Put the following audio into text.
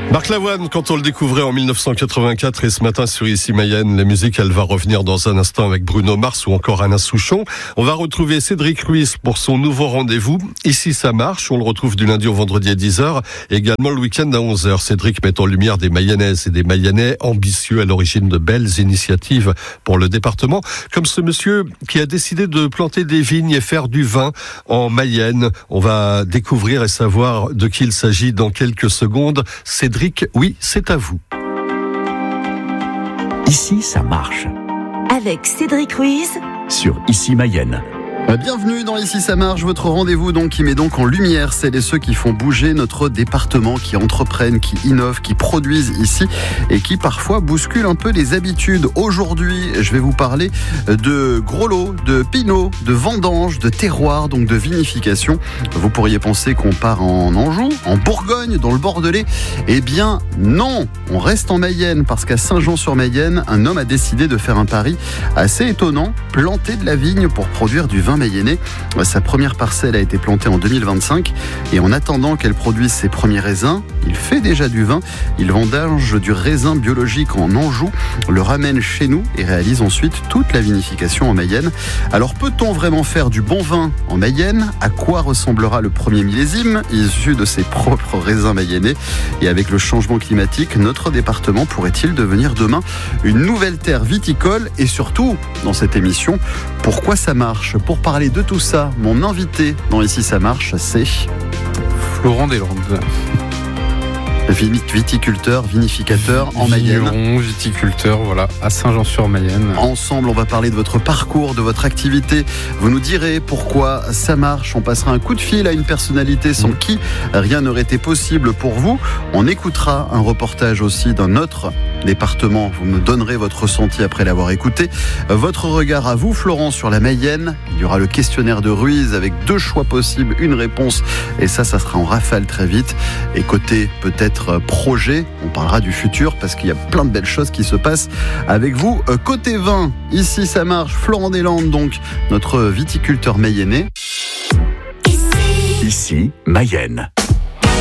Marc Lavoine, quand on le découvrait en 1984 et ce matin sur Ici Mayenne, la musique, elle va revenir dans un instant avec Bruno Mars ou encore Alain Souchon. On va retrouver Cédric Ruiz pour son nouveau rendez-vous. Ici ça marche, on le retrouve du lundi au vendredi à 10h, et également le week-end à 11h. Cédric met en lumière des Mayennaises et des Mayennais ambitieux à l'origine de belles initiatives pour le département, comme ce monsieur qui a décidé de planter des vignes et faire du vin en Mayenne. On va découvrir et savoir de qui il s'agit dans quelques secondes. Cédric, oui, c'est à vous. Ici, ça marche. Avec Cédric Ruiz Sur Ici Mayenne. Bienvenue dans Ici ça marche, votre rendez-vous qui met en lumière celles et ceux qui font bouger notre département, qui entreprennent, qui innovent, qui produisent ici et qui parfois bousculent un peu les habitudes. Aujourd'hui, je vais vous parler de gros lots, de pinot, de vendanges, de terroirs, donc de vinification. Vous pourriez penser qu'on part en Anjou, en Bourgogne, dans le Bordelais. Eh bien non, on reste en Mayenne parce qu'à Saint-Jean-sur-Mayenne, un homme a décidé de faire un pari assez étonnant, planter de la vigne pour produire du vin mayennais. Sa première parcelle a été plantée en 2025 et en attendant qu'elle produise ses premiers raisins, il fait déjà du vin. Il vendange du raisin biologique en Anjou, le ramène chez nous et réalise ensuite toute la vinification en Mayenne. Alors peut-on vraiment faire du bon vin en Mayenne ? À quoi ressemblera le premier millésime issu de ses propres raisins mayennais ? Et avec le changement climatique, notre département pourrait-il devenir demain une nouvelle terre viticole ? Et surtout, dans cette émission, pourquoi ça marche ? Pour parler de tout ça, mon invité dans Ici ça marche, c'est Florent Deslandes. Viticulteur, vinificateur en Mayenne. Vigneron, viticulteur, voilà, à Saint-Jean-sur-Mayenne. Ensemble, on va parler de votre parcours, de votre activité. Vous nous direz pourquoi ça marche. On passera un coup de fil à une personnalité sans qui rien n'aurait été possible pour vous. On écoutera un reportage aussi d'un autre département. Vous me donnerez votre ressenti après l'avoir écouté. Votre regard à vous, Florent, sur la Mayenne. Il y aura le questionnaire de Ruiz avec 2 choix possibles, une réponse. Et ça sera en rafale très vite. Et côté peut-être projet, on parlera du futur parce qu'il y a plein de belles choses qui se passent avec vous. Côté vin, ici ça marche. Florent Deslandes, donc notre viticulteur mayennais. Ici Mayenne.